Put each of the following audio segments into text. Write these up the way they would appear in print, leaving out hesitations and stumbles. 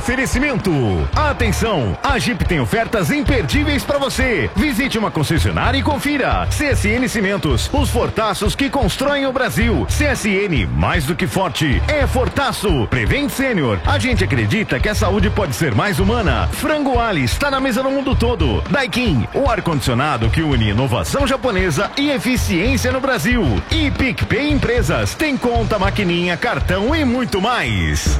Oferecimento. Atenção, a Jeep tem ofertas imperdíveis para você. Visite uma concessionária e confira. CSN Cimentos, os fortaços que constroem o Brasil. CSN, mais do que forte, é fortaço. Prevent Sênior, a gente acredita que a saúde pode ser mais humana. Frango Ali está na mesa no mundo todo. Daikin, o ar-condicionado que une inovação japonesa e eficiência no Brasil. E PicPay Empresas, tem conta, maquininha, cartão e muito mais.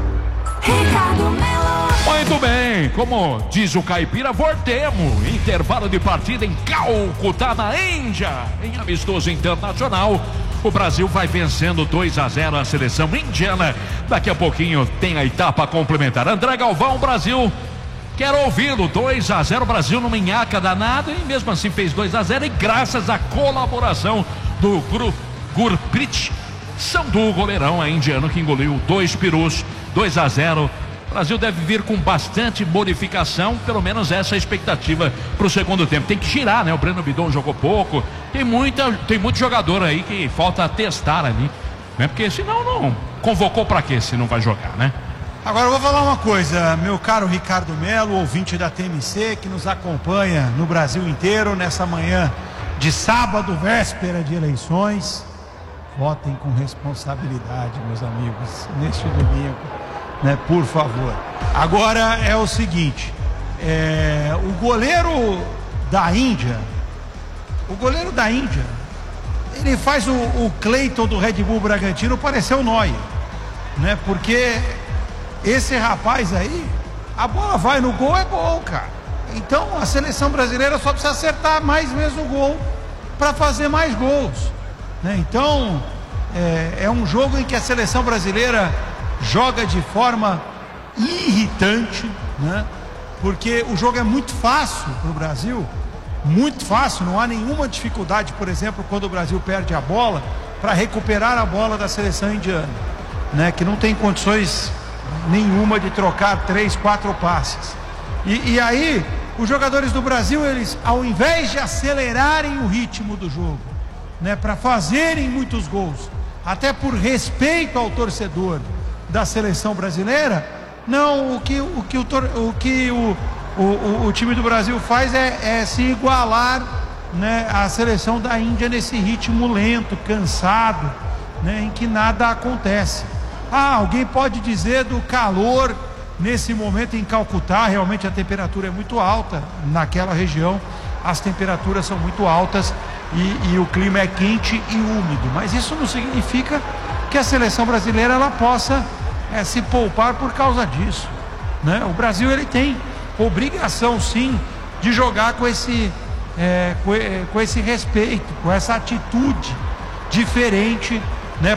Muito bem, como diz o caipira, voltemos. Intervalo de partida em Calcutá, na Índia, em amistoso internacional. O Brasil vai vencendo 2-0 a seleção indiana. Daqui a pouquinho tem a etapa complementar. André Galvão, Brasil, quero ouvi-lo. 2-0, Brasil numa nhaca danada e mesmo assim fez 2-0 e graças à colaboração do Gurpreet Sandhu, goleirão indiano, que engoliu 2 perus. 2-0. O Brasil deve vir com bastante modificação, pelo menos essa é a expectativa para o segundo tempo. Tem que girar, né? O Breno Bidon jogou pouco, tem muito jogador aí que falta testar ali, né? Porque senão não convocou para quê se não vai jogar, né? Agora eu vou falar uma coisa, meu caro Ricardo Melo, ouvinte da TMC, que nos acompanha no Brasil inteiro nessa manhã de sábado, véspera de eleições. Votem com responsabilidade, meus amigos, neste domingo, né? Por favor. Agora é o seguinte, o goleiro da Índia, ele faz o Cleiton do Red Bull Bragantino parecer o Neuer, né? Porque esse rapaz aí, a bola vai no gol, é gol, cara. Então a seleção brasileira só precisa acertar mais mesmo o gol para fazer mais gols, né? Então é um jogo em que a seleção brasileira joga de forma irritante, né? Porque o jogo é muito fácil para o Brasil, muito fácil, não há nenhuma dificuldade, por exemplo, quando o Brasil perde a bola, para recuperar a bola da seleção indiana, né? Que não tem condições nenhuma de trocar 3, 4 passes. E aí os jogadores do Brasil, eles, ao invés de acelerarem o ritmo do jogo, né, para fazerem muitos gols, até por respeito ao torcedor da seleção brasileira, não, o que o time do Brasil faz é se igualar, né, à seleção da Índia nesse ritmo lento, cansado, né, em que nada acontece. Alguém pode dizer do calor nesse momento em Calcutá. Realmente a temperatura é muito alta naquela região, as temperaturas são muito altas e o clima é quente e úmido, mas isso não significa que a seleção brasileira ela possa se poupar por causa disso, né? O Brasil, ele tem obrigação sim de jogar com esse respeito, com essa atitude diferente, né,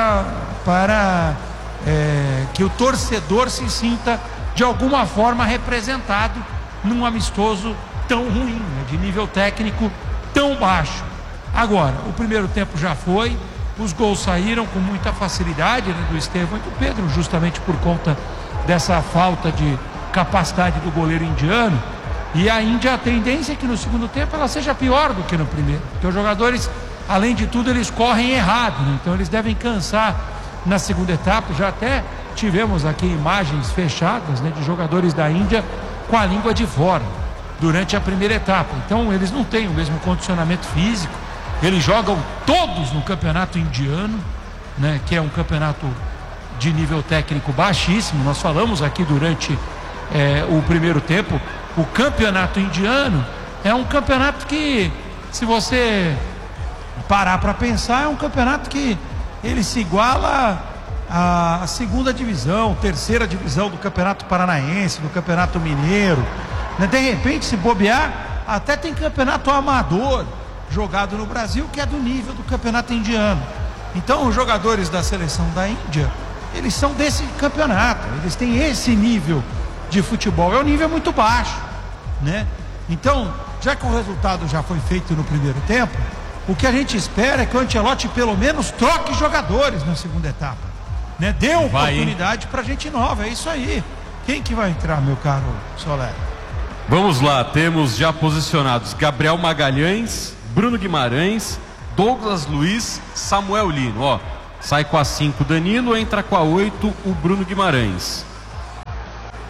para que o torcedor se sinta de alguma forma representado num amistoso tão ruim, né, de nível técnico tão baixo. Agora, o primeiro tempo já foi, os gols saíram com muita facilidade, né, do Estevão e do Pedro, justamente por conta dessa falta de capacidade do goleiro indiano. E a Índia, a tendência é que no segundo tempo ela seja pior do que no primeiro, porque os jogadores, além de tudo, eles correm errado, né? Então eles devem cansar na segunda etapa. Já até tivemos aqui imagens fechadas, né, de jogadores da Índia com a língua de fora durante a primeira etapa. Então eles não têm o mesmo condicionamento físico, eles jogam todos no campeonato indiano, né, que é um campeonato de nível técnico baixíssimo. Nós falamos aqui durante o primeiro tempo, o campeonato indiano é um campeonato que, se você parar para pensar, é um campeonato que ele se iguala à segunda divisão, terceira divisão do Campeonato Paranaense, do Campeonato Mineiro, né? De repente, se bobear, até tem campeonato amador jogado no Brasil que é do nível do campeonato indiano. Então os jogadores da seleção da Índia, eles são desse campeonato, eles têm esse nível de futebol, é um nível muito baixo, né? Então, já que o resultado já foi feito no primeiro tempo, o que a gente espera é que o Ancelotti pelo menos troque jogadores na segunda etapa, né? Dê oportunidade pra gente nova, é isso aí. Quem que vai entrar, meu caro Soler? Vamos lá, temos já posicionados Gabriel Magalhães, Bruno Guimarães, Douglas Luiz, Samuel Lino, ó. Sai com a 5 Danilo, entra com a 8 o Bruno Guimarães.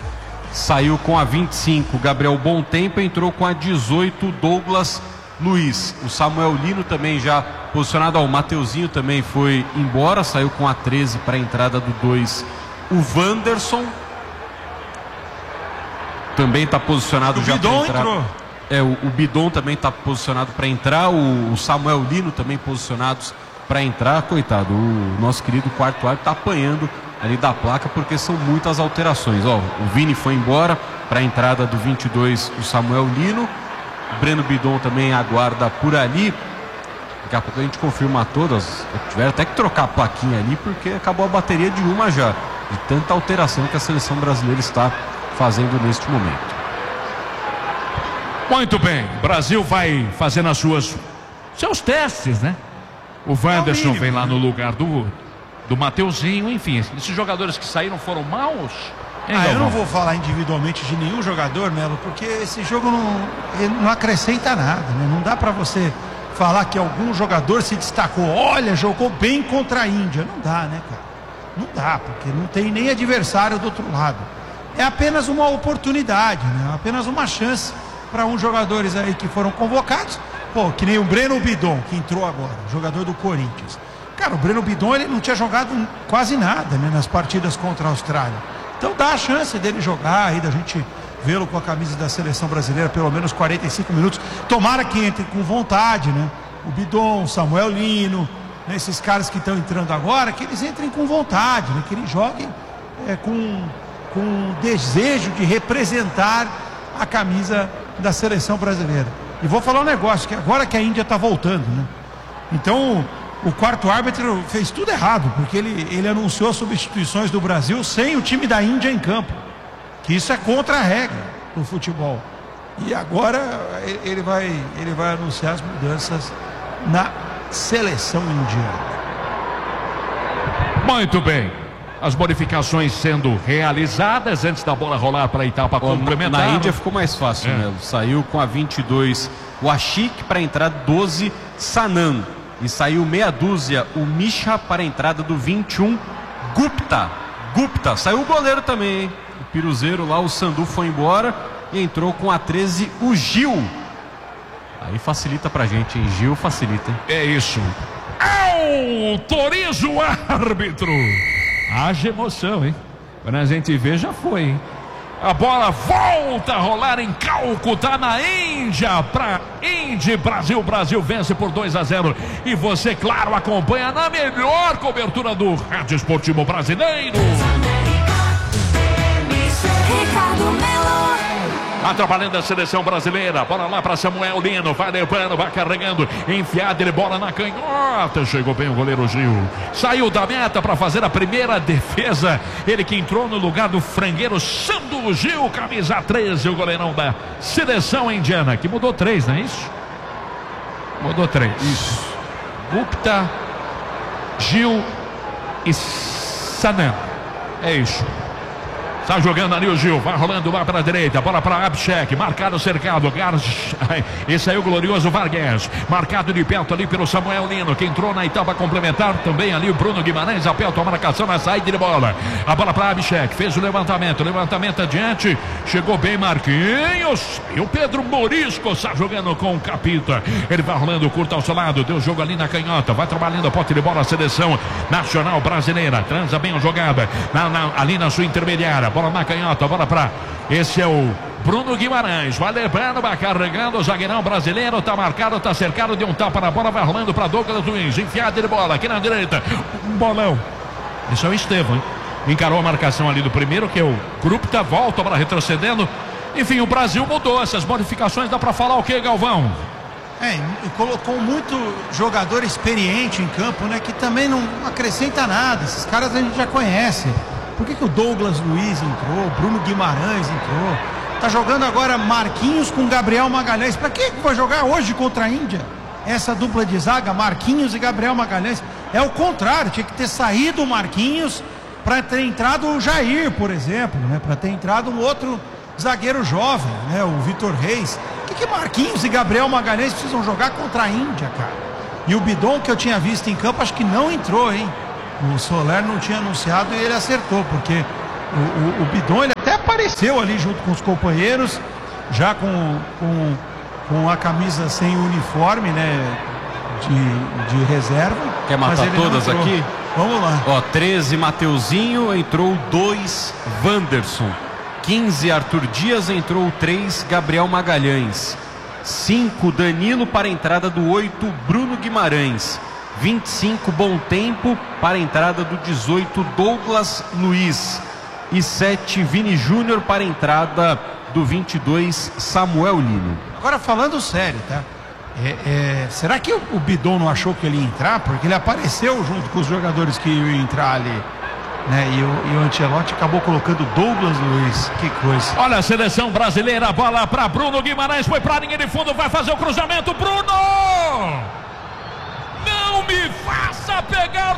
saiu com a 25, Gabriel Bom Tempo, entrou com a 18, Douglas Luiz. O Samuel Lino também já posicionado, o Mateuzinho também foi embora, saiu com a 13 para a entrada do 2, o Wanderson. Também está posicionado já para entrar. Entrou. O Bidon também está posicionado para entrar, o Samuel Lino também posicionados para entrar. Coitado, o nosso querido quarto árbitro está apanhando ali da placa porque são muitas alterações. O Vini foi embora para a entrada do 22, o Samuel Lino. O Breno Bidon também aguarda por ali. Daqui a pouco a gente confirma todas. Tiveram até que trocar a plaquinha ali porque acabou a bateria de uma já, de tanta alteração que a seleção brasileira está fazendo neste momento. Muito bem, o Brasil vai fazendo seus testes, né? O Wanderson vem lá no lugar do Mateuzinho, enfim, esses jogadores que saíram foram maus. Eu não vou falar individualmente de nenhum jogador, Melo, porque esse jogo não acrescenta nada, né? Não dá pra você falar que algum jogador se destacou, olha, jogou bem contra a Índia. Não dá, né, cara? Não dá, porque não tem nem adversário do outro lado. É apenas uma oportunidade, né? Apenas uma chance para uns jogadores aí que foram convocados, que nem o Breno Bidon, que entrou agora, jogador do Corinthians. Cara, o Breno Bidon, ele não tinha jogado quase nada, né, nas partidas contra a Austrália. Então dá a chance dele jogar aí, da gente vê-lo com a camisa da seleção brasileira pelo menos 45 minutos. Tomara que entre com vontade, né? O Bidon, o Samuel Lino, né, esses caras que estão entrando agora, que eles entrem com vontade, né, que eles joguem com desejo de representar a camisa da seleção brasileira. E vou falar um negócio, que agora que a Índia está voltando, né? Então o quarto árbitro fez tudo errado, porque ele anunciou substituições do Brasil sem o time da Índia em campo, que isso é contra a regra do futebol. E agora ele vai anunciar as mudanças na seleção indiana. Muito bem, as modificações sendo realizadas antes da bola rolar para a etapa complementar. Na Índia ficou mais fácil, Melo. Saiu com a 22 o Ashik para a entrada 12 Sanam. E saiu meia dúzia o Misha para a entrada do 21 Gupta. Saiu o goleiro também, hein? O piruzeiro lá, o Sandu foi embora e entrou com a 13 o Gil. Aí facilita pra gente, hein? Gil facilita, hein? É isso. Autoriza o árbitro. Haja emoção, hein? Quando a gente vê, já foi, hein? A bola volta a rolar em Calcutá, na Índia, para Indy, Brasil vence por 2-0. E você, claro, acompanha na melhor cobertura do Rádio Esportivo Brasileiro. Ricardo Melo. Atrapalhando a seleção brasileira. Bola lá para Samuel Lino. Vai levando, vai carregando. Enfiada ele, bola na canhota. Chegou bem o goleiro Gil. Saiu da meta para fazer a primeira defesa. Ele que entrou no lugar do frangueiro Sandu Gil, camisa 13, o goleirão da seleção indiana. Que mudou 3, não é isso? Mudou 3. Isso. Gupta, Gil e Sanam. É isso. Está jogando ali o Gil, vai rolando lá para a direita, bola para Abshek, marcado, cercado, esse aí o glorioso Vargas, marcado de perto ali pelo Samuel Lino, que entrou na etapa complementar, também ali o Bruno Guimarães, aperta a marcação na saída de bola, a bola para Abshek, fez o levantamento adiante, chegou bem Marquinhos, e o Pedro Morisco está jogando com o Capita, ele vai rolando curto ao seu lado, deu jogo ali na canhota, vai trabalhando a pote de bola, a seleção nacional brasileira, transa bem a jogada, ali na sua intermediária, bola na canhota, bola para esse é o Bruno Guimarães, vai levando, vai carregando, o zagueirão brasileiro, tá marcado, tá cercado, deu um tapa na bola, vai rolando para Douglas Luiz, enfiada de bola aqui na direita, um bolão, esse é o Estevão, hein? Encarou a marcação ali do primeiro, que é o Gupta, volta para retrocedendo, enfim, o Brasil mudou, essas modificações, dá para falar o que, Galvão? E colocou muito jogador experiente em campo, né, que também não acrescenta nada, esses caras a gente já conhece. Por que o Douglas Luiz entrou, Bruno Guimarães entrou? Tá jogando agora Marquinhos com Gabriel Magalhães. Para que vai jogar hoje contra a Índia? Essa dupla de zaga, Marquinhos e Gabriel Magalhães. É o contrário, tinha que ter saído o Marquinhos para ter entrado o Jair, por exemplo, né? Para ter entrado um outro zagueiro jovem, né? O Vitor Reis. Por que Marquinhos e Gabriel Magalhães precisam jogar contra a Índia, cara? E o Bidon, que eu tinha visto em campo, acho que não entrou, hein? O Soler não tinha anunciado e ele acertou, porque o Bidon, ele até Seu ali junto com os companheiros, já com a camisa sem uniforme, né? De reserva. Quer matar todas aqui? Vamos lá. Ó, 13 Mateuzinho, entrou 2 Wanderson. 15 Arthur Dias, entrou 3 Gabriel Magalhães. 5 Danilo para a entrada do 8 Bruno Guimarães. 25 Bom Tempo para a entrada do 18 Douglas Luiz. E 7 Vini Júnior para a entrada do 22 Samuel Lino. Agora falando sério, tá? Será que o Bidon não achou que ele ia entrar? Porque ele apareceu junto com os jogadores que iam entrar ali, né? E o Ancelotti acabou colocando Douglas Luiz. Que coisa. Olha a seleção brasileira, bola para Bruno Guimarães, foi para a linha de fundo, vai fazer o cruzamento. Bruno! Não me faça pegar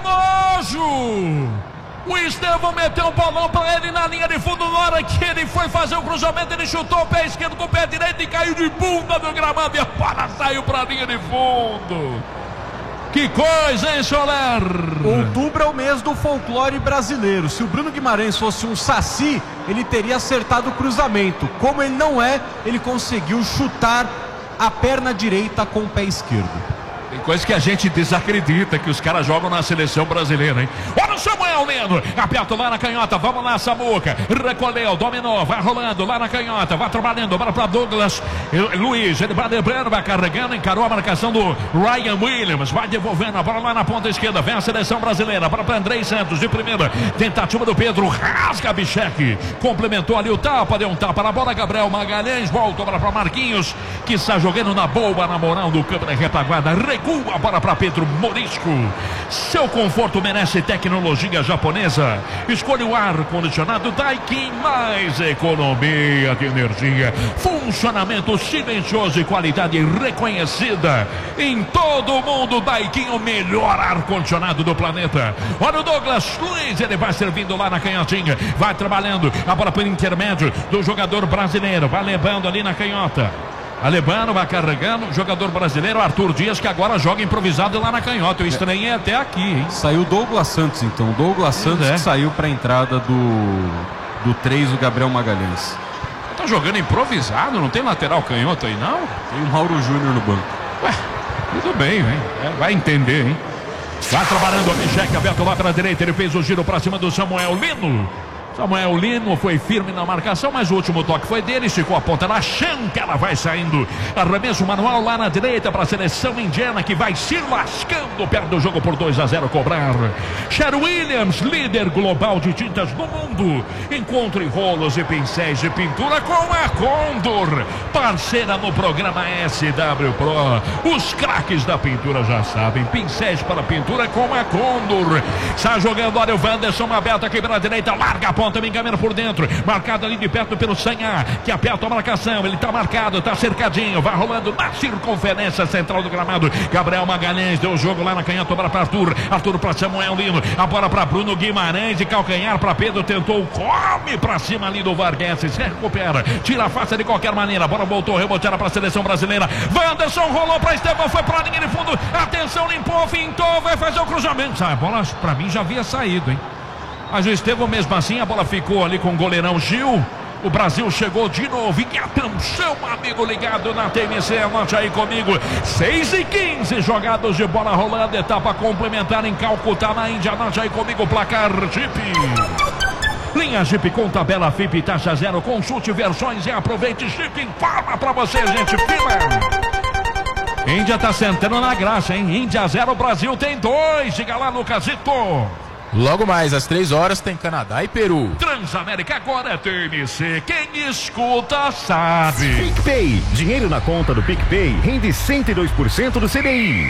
nojo! O Estevão meteu um bolão para ele na linha de fundo. Na hora que ele foi fazer o cruzamento, ele chutou o pé esquerdo com o pé direito e caiu de bunda no gramado. E a bola saiu para a linha de fundo. Que coisa, hein, Soler? Outubro é o mês do folclore brasileiro. Se o Bruno Guimarães fosse um saci, ele teria acertado o cruzamento. Como ele não é, ele conseguiu chutar a perna direita com o pé esquerdo. Tem coisa que a gente desacredita que os caras jogam na seleção brasileira, hein? Olha o Samuel Lino, aperta lá na canhota, vamos lá, Samuca, recolheu, dominou, vai rolando lá na canhota, vai trabalhando, bola para Douglas Luiz, ele vai lembrando, vai carregando, encarou a marcação do Ryan Williams, vai devolvendo a bola lá na ponta esquerda, vem a seleção brasileira, bola para Andrei Santos, de primeira, tentativa do Pedro, rasga Bichek, complementou ali o tapa, deu um tapa na bola, Gabriel Magalhães, volta a bola para Marquinhos, que está jogando na boa, na moral do campo da retaguarda, recua a bola para Pedro Morisco. Seu conforto merece tecnologia japonesa. Escolha o ar-condicionado Daikin, mais economia de energia, funcionamento silencioso e qualidade reconhecida em todo o mundo. Daikin, o melhor ar-condicionado do planeta. Olha o Douglas Luiz, ele vai servindo lá na canhotinha, vai trabalhando a bola pelo intermédio do jogador brasileiro, vai levando ali na canhota. Alebano vai carregando, jogador brasileiro Arthur Dias, que agora joga improvisado lá na canhota. Eu estranhei até aqui, hein? Saiu Douglas Santos, então. Douglas Santos que saiu para a entrada do 3, o Gabriel Magalhães. Tá jogando improvisado, não tem lateral canhoto aí, não? Tem o Mauro Júnior no banco. Ué, tudo bem, hein? Vai entender, hein? Vai trabalhando a Bichek, aberto lá para a direita, ele fez o giro para cima do Samuel Lino. Samuel Lino foi firme na marcação, mas o último toque foi dele, esticou a ponta na chanca, ela vai saindo. Arremesso manual lá na direita para a seleção indiana, que vai se lascando perto do jogo por 2-0 cobrar. Cher Williams, líder global de tintas no mundo. Encontre rolos e pincéis de pintura com a Condor, parceira no programa SW Pro. Os craques da pintura já sabem, pincéis para pintura com a Condor. Está jogando, olha o Wanderson aberto aqui pela direita, larga a ponta, também caminha por dentro, marcado ali de perto pelo Sanhá, que aperta a marcação, ele está marcado, está cercadinho, vai rolando na circunferência central do gramado. Gabriel Magalhães deu o jogo lá na canhota, bola para Arthur para Samuel Lino, a bola para Bruno Guimarães, de calcanhar para Pedro, tentou, come para cima ali do Vargas, se recupera, tira a face de qualquer maneira, a bola voltou, reboteada para a seleção brasileira. Wanderson rolou para Estevão, foi para a linha de fundo, atenção, limpou, fintou, vai fazer o cruzamento. A bola para mim já havia saído, hein? Mas o Estevão mesmo assim, a bola ficou ali com o goleirão Gil. O Brasil chegou de novo. E atenção, amigo ligado na TMC, anote aí comigo. 6:15 jogados de bola rolando. Etapa complementar em Calcutá, na Índia. Anote aí comigo o placar Jeep. Linha Jeep com tabela FIP, taxa zero. Consulte versões e aproveite. Jeep informa pra você, gente. Fila. Índia tá sentando na graça, hein? Índia 0, Brasil tem 2. Diga lá, Lucasito. Logo mais, às 3 horas, tem Canadá e Peru. Transamérica agora é TMC. Quem escuta sabe. PicPay. Dinheiro na conta do PicPay rende 102% do CDI.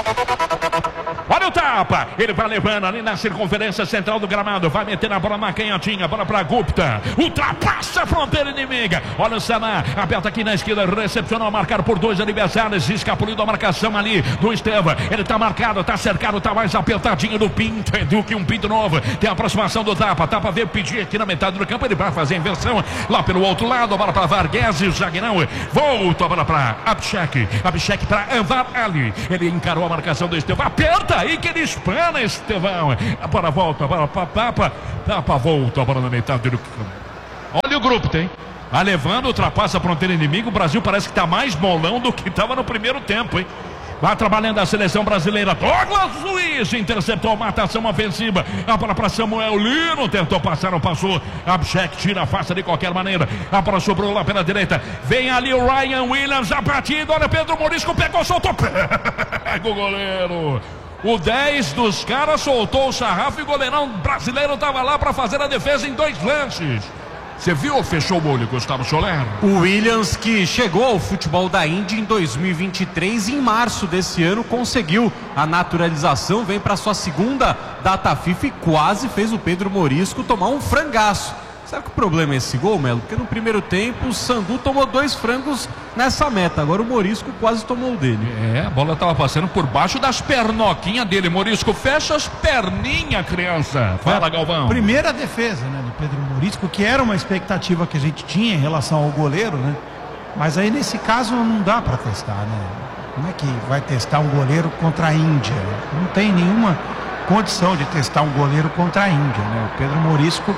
Olha o tapa. Ele vai levando ali na circunferência central do gramado. Vai meter a bola na canhotinha. Bola para Gupta. Ultrapassa a fronteira inimiga. Olha o Saná. Aberta aqui na esquerda. Recepcionou. Marcado por 2 adversários. Escapuliu da marcação ali do Estevão. Ele tá marcado. Tá cercado. Tá mais apertadinho do Pinto. Do que um Pinto novo. Tem a aproximação do tapa. Tapa veio pedir aqui na metade do campo. Ele vai fazer a inversão lá pelo outro lado. A bola para Vargas. O zagueirão volta a bola para Abishek. Abishek para Anvar Ali. Ele encarou a marcação do Estevão. Aperta aí que ele espana, Estevão. A bola volta. A bola para Tapa. Tapa volta. A bola na metade do campo. Olha o grupo, tem. Vai levando, ultrapassa a fronteira inimiga. O Brasil parece que tá mais molão do que tava no primeiro tempo, hein? Vai trabalhando a seleção brasileira. Douglas Luiz interceptou a marcação ofensiva. A bola para Samuel Lino. Tentou passar, não passou. Abchek tira, afasta de qualquer maneira. A bola sobrou lá pela direita. Vem ali o Ryan Williams. A partida. Olha, Pedro Morisco pegou, soltou. Pega o goleiro. O 10 dos caras soltou o sarrafo e o goleirão brasileiro estava lá para fazer a defesa em 2 lances. Você viu ou fechou o olho, Gustavo Soler? O Williams, que chegou ao futebol da Índia em 2023, em março desse ano, conseguiu a naturalização, vem para sua segunda data FIFA e quase fez o Pedro Morisco tomar um frangaço. Sabe que o problema é esse gol, Melo? Porque no primeiro tempo o Sandu tomou 2 frangos nessa meta. Agora o Morisco quase tomou o dele. A bola estava passando por baixo das pernoquinhas dele. Morisco, fecha as perninhas, criança. Fala, Galvão. Primeira defesa, né, do Pedro Morisco, que era uma expectativa que a gente tinha em relação ao goleiro, né? Mas aí nesse caso não dá para testar, né? Como é que vai testar um goleiro contra a Índia? Não tem nenhuma condição de testar um goleiro contra a Índia, né? O Pedro Morisco,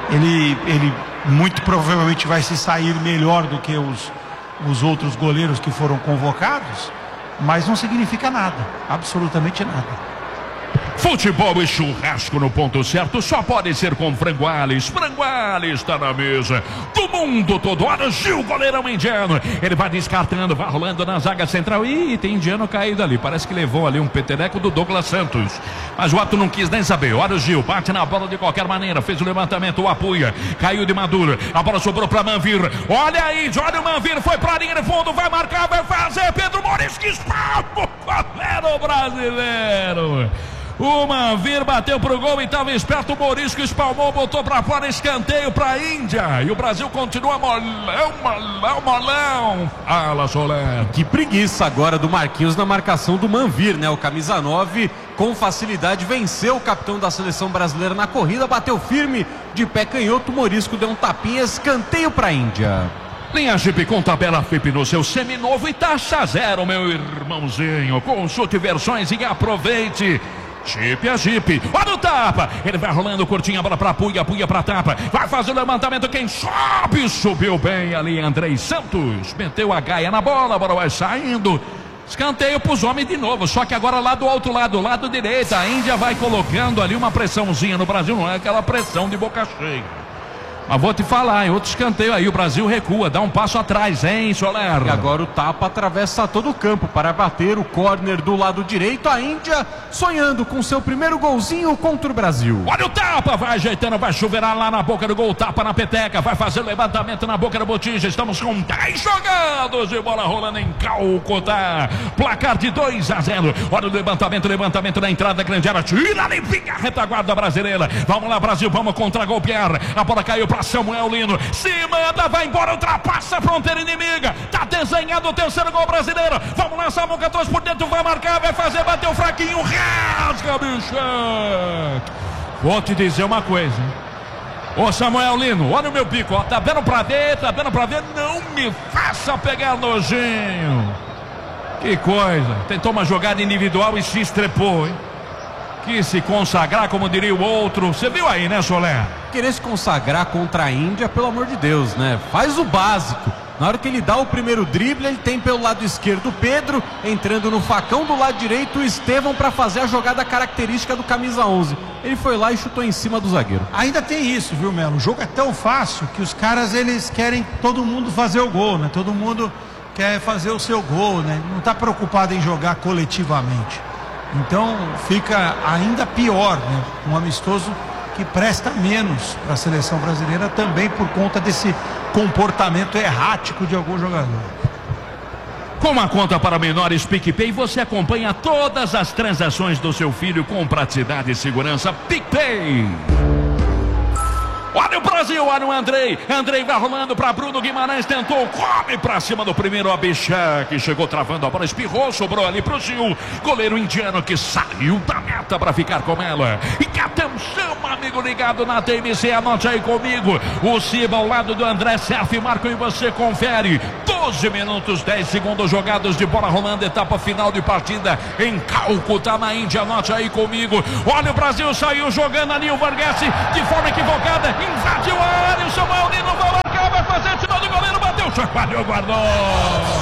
ele muito provavelmente vai se sair melhor do que os outros goleiros que foram convocados, mas não significa nada, absolutamente nada. Futebol e churrasco no ponto certo só pode ser com Franguales. Franguales está na mesa do mundo todo. Olha o Gil, goleirão indiano. Ele vai descartando, vai rolando na zaga central. Ih, tem indiano caído ali. Parece que levou ali um petereco do Douglas Santos. Mas o Otto não quis nem saber. Olha o Gil, bate na bola de qualquer maneira. Fez o levantamento, o apoia. Caiu de Maduro. A bola sobrou para Manvir. Olha aí, olha o Manvir. Foi para a linha de fundo, vai marcar, vai fazer. Pedro Morisco, que espalmo. Goleiro brasileiro. O Manvir bateu pro gol e estava esperto. O Morisco espalmou, botou para fora, escanteio para a Índia. E o Brasil continua molão. Fala, Soler. Que preguiça agora do Marquinhos na marcação do Manvir, né? O camisa 9 com facilidade venceu o capitão da seleção brasileira na corrida, bateu firme de pé canhoto. O Morisco deu um tapinha, escanteio para a Índia. Linha Jeep com tabela FIP no seu seminovo e taxa 0, meu irmãozinho. Consulte versões e aproveite. Jeep a Jeep, olha o tapa, ele vai rolando curtinho, a bola pra Puia, Puia pra tapa, vai fazer o levantamento, quem sobe, subiu bem ali, Andrei Santos, meteu a gaia na bola, a bola vai saindo, escanteio pros homens de novo, só que agora lá do outro lado, lado direito, a Índia vai colocando ali uma pressãozinha no Brasil, não é aquela pressão de boca cheia. Mas vou te falar, em outro escanteio aí, o Brasil recua, dá um passo atrás, hein, Soler? E agora o tapa atravessa todo o campo para bater o córner do lado direito. A Índia sonhando com seu primeiro golzinho contra o Brasil. Olha o tapa, vai ajeitando, vai chuveirar lá na boca do gol, tapa na peteca, vai fazer o levantamento na boca da botija. Estamos com 10 jogados de bola rolando em Calcutá. Placar de 2-0. Olha o levantamento na entrada da grande área. Tira ali, fica a retaguarda brasileira. Vamos lá, Brasil, vamos contra-golpear. A bola caiu para Samuel Lino, se manda, vai embora, ultrapassa a fronteira inimiga, tá desenhado o terceiro gol brasileiro, vamos lá, Samuca trouxe por dentro, vai marcar, vai fazer, bateu fraquinho, rasga, bicho. Vou te dizer uma coisa, hein? Ô Samuel Lino, olha o meu pico, ó, tá vendo pra ver, não me faça pegar nojinho. Que coisa, tentou uma jogada individual e se estrepou, hein? Quis se consagrar, como diria o outro. Você viu aí, né, Soler? Querer se consagrar contra a Índia, pelo amor de Deus, né? Faz o básico. Na hora que ele dá o primeiro drible, ele tem pelo lado esquerdo o Pedro, entrando no facão do lado direito o Estevão para fazer a jogada característica do camisa 11. Ele foi lá e chutou em cima do zagueiro. Ainda tem isso, viu, Melo? O jogo é tão fácil que os caras, eles querem todo mundo fazer o gol, né? Todo mundo quer fazer o seu gol, né? Não está preocupado em jogar coletivamente. Então fica ainda pior, né? Um amistoso que presta menos para a seleção brasileira também por conta desse comportamento errático de algum jogador. Com a conta para menores PicPay, você acompanha todas as transações do seu filho com praticidade e segurança. PicPay. Olha o Brasil, olha o Andrei vai rolando para Bruno Guimarães, tentou, come para cima do primeiro Abchek, chegou travando a bola, espirrou, sobrou ali pro Gil, goleiro indiano que saiu da meta para ficar com ela. E atenção, amigo ligado na TMC, anote aí comigo, o Ciba ao lado do André Serf, Marco e você confere, 12 minutos, 10 segundos jogados de bola rolando, etapa final de partida em Calcutá, na Índia, anote aí comigo, olha o Brasil, saiu jogando ali o Vargas de forma equivocada, invadiu a área, o Samuel Lino vai lá. chacoalhou, guardou.